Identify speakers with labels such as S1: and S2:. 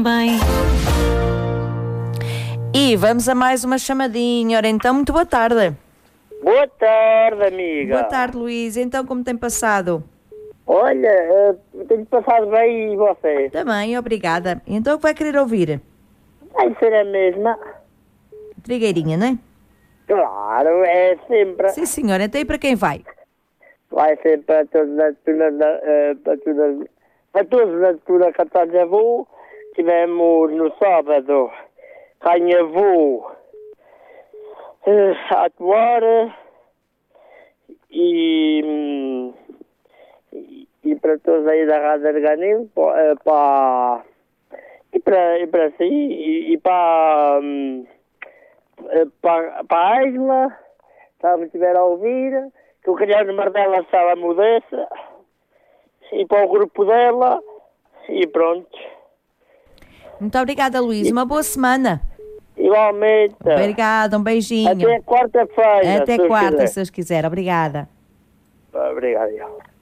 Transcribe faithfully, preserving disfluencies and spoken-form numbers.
S1: Bem. E vamos a mais uma chamadinha. Ora, então, muito boa tarde.
S2: Boa tarde, amiga.
S1: Boa tarde, Luís. Então, como tem passado?
S2: Olha, uh, tenho passado bem e você?
S1: Também, obrigada. Então, o que vai querer ouvir?
S2: Vai ser a mesma.
S1: Trigueirinha, não é?
S2: Claro, é sempre.
S1: Sim, senhora. Então, e para quem vai?
S2: Vai ser para todos a turma da, uh, para todas, para todos a turma Catarina Avô. Tivemos no sábado Rainha Avô uh, a atuar e, hum, e, e para todos aí da Rádio Arganil, para, para e para e para si e, e para, hum, para para a Isla, estava estiver a ouvir, que o Criado Mardela estava a mudança e para o grupo dela e pronto.
S1: Muito obrigada, Luís. Uma boa semana.
S2: Igualmente.
S1: Obrigada, um beijinho.
S2: Até quarta-feira.
S1: Até
S2: se
S1: quarta,
S2: quiser.
S1: se Deus quiser. Obrigada.
S2: Obrigado.